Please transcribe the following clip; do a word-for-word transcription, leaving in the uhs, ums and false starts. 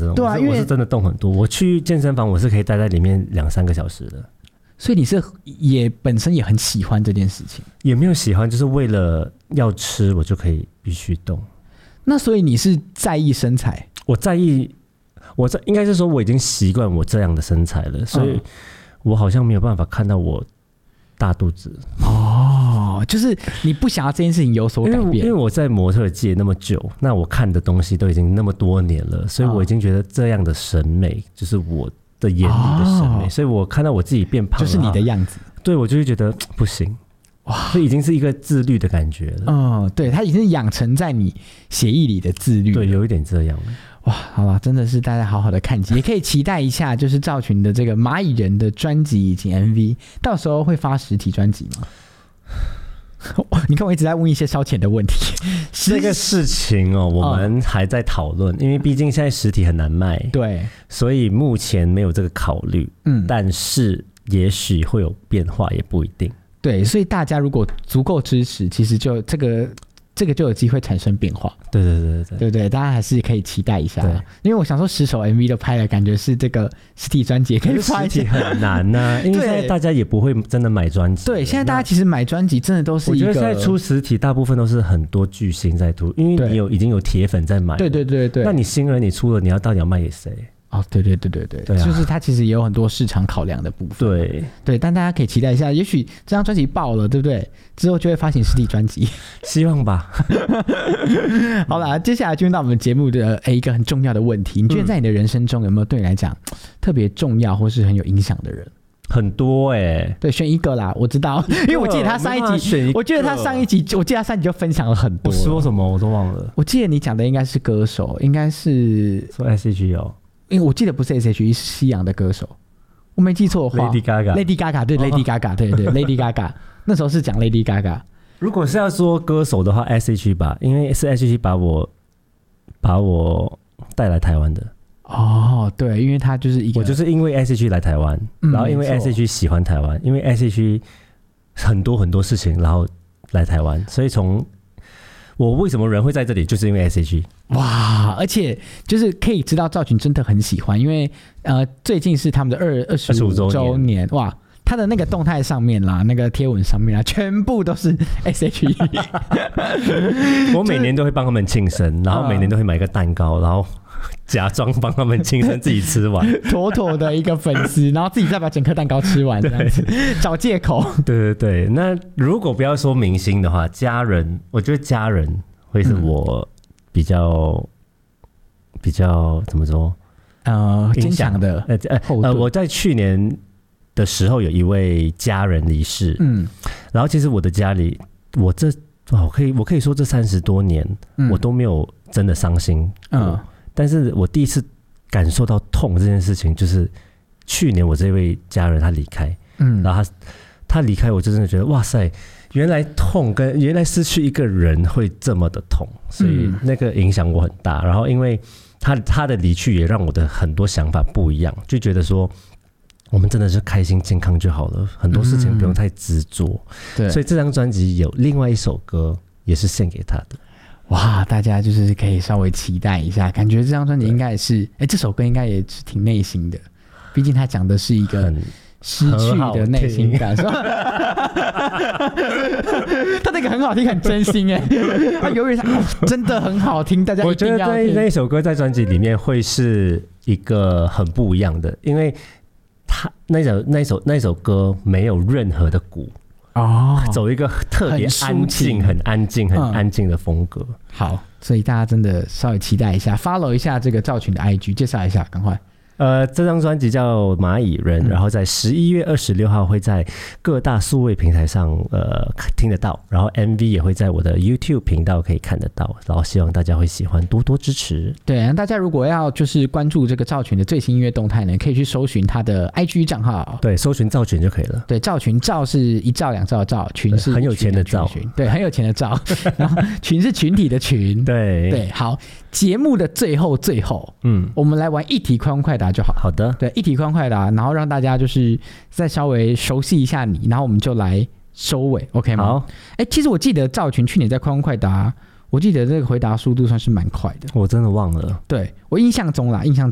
这种， 对啊，因为我是真的动很多。我去健身房，我是可以待在里面两三个小时的。 所以你是也本身也很喜欢这件事情？ 也没有喜欢，就是为了要吃，我就可以必须动。 那所以你是在意身材？ 我在意，我在应该是说我已经习惯我这样的身材了，所以我好像没有办法看到我大肚子。 哦，就是你不想要这件事情有所改变。因为, 因为我在模特界那么久，那我看的东西都已经那么多年了，所以我已经觉得这样的审美就是我的眼里的审美，哦、所以我看到我自己变胖了， 就是你的样子， 对我就会觉得不行。哇，这已经是一个自律的感觉了。 嗯，对，它已经养成在你血液里的自律了。 对，有一点这样。 哇，好了，真的是大家好好的看集，也可以期待一下，就是赵群的这个蚂蚁人的专辑以及 M V， 到时候会发实体专辑吗？你看我一直在问一些烧钱的问题， 这个事情哦，我们还在讨论，因为毕竟现在实体很难卖， 对， 所以目前没有这个考虑。嗯，但是也许会有变化，也不一定。 对，所以大家如果足够支持，其实就这个这个就有机会产生变化。 对对对对对对，大家还是可以期待一下。因为我想说，十首 M V 都拍了，感觉是这个实体专辑可以发一些。 实体很难呐、啊，因为现在大家也不会真的买专辑。 对，现在大家其实买专辑真的都是一个， 我觉得现在出实体大部分都是很多巨星在出，因为你有已经有铁粉在买。 对对对对。 那你新人你出了，你要到底要卖给谁？ 哦，对对对对 对, 对、啊，就是它其实也有很多市场考量的部分。 对对，但大家可以期待一下，也许这张专辑爆了，对不对？之后就会发行实体专辑， 希望吧。 好啦，接下来进入到我们节目的一个很重要的问题，你觉得在你的人生中有没有对你来讲特别重要或是很有影响的人？ 很多哎、欸， 对，选一个啦，我知道，因为我记得他上一集，我记得他上一集，我记得他上一集就分享了很多。 我说什么我都忘了。 我记得你讲的应该是歌手，应该是说 S H E 哦。 因为我记得不是 S H E， 是西洋的歌手，我没记错的话 ，Lady Gaga，Lady Gaga， 对、哦、，Lady Gaga， 对对 ，Lady Gaga， 那时候是讲 Lady Gaga。 如果是要说歌手的话 ，S H E 吧，因为是 S H E 把我把我带来台湾的。 哦，对，因为他就是一个， 我就是因为 S H E 来台湾、嗯，然后因为 S H E 喜欢台湾，因为 S H E 很多很多事情，然后来台湾，所以从我为什么人会在这里，就是因为 S H E。 哇，而且就是可以知道赵群真的很喜欢，因为呃最近是他们的二二十五周年，哇，他的那个动态上面啦，那个贴文上面啦，全部都是 S H E。 我每年都会帮他们庆生，然后每年都会买一个蛋糕，然后假装帮他们庆生，自己吃完， 妥妥的一个粉丝，然后自己再把整颗蛋糕吃完，这样子找借口。 对对对，那如果不要说明星的话，家人，我觉得家人会是我比较、嗯、比较怎么说？ 呃，坚强的。 呃呃，我在去年的时候有一位家人离世，嗯，然后其实我的家里，我这我可以我可以说这三十多年、嗯，我都没有真的伤心，嗯。但是我第一次感受到痛这件事情，就是去年我这位家人他离开，嗯，然后他他离开，我就真的觉得哇塞，原来痛跟原来失去一个人会这么的痛，所以那个影响我很大。然后因为他他的离去也让我的很多想法不一样，就觉得说我们真的是开心健康就好了，很多事情不用太执着、嗯。对，所以这张专辑有另外一首歌也是献给他的。 哇，大家就是可以稍微期待一下，感觉这张专辑应该也是，哎，这首歌应该也是挺内心的，毕竟他讲的是一个失去的内心感受。他那个很好听，很真心哎，他永远哦，真的很好听，大家一定要听。 我觉得那一首歌在专辑里面会是一个很不一样的，因为他那首那首那首歌没有任何的鼓。哦，走一个特别安静、很安静、很安静的风格、嗯。 好，所以大家真的稍微期待一下 ，follow 一下这个赵群的 I G， 介绍一下，赶快。 呃，这张专辑叫《蚂蚁人》，嗯、然后在十一月二十六号会在各大数位平台上呃听得到，然后 M V 也会在我的 YouTube 频道可以看得到，然后希望大家会喜欢，多多支持。 对，大家如果要就是关注这个赵群的最新音乐动态呢，可以去搜寻他的 I G 账号， 对，搜寻赵群就可以了。 对，赵群，赵是一兆两兆的赵，群是很有钱的赵， 对，很有钱的赵，然后群是群体的群， 对对，好。节目的最后最后，嗯，我们来玩一题快问快答就好。 好的， 对，一题快问快答，然后让大家就是再稍微熟悉一下你，然后我们就来收尾 ，OK 吗？好，哎，其实我记得赵群去年在快问快答，我记得这个回答速度算是蛮快的。 我真的忘了， 对我印象中啦，印象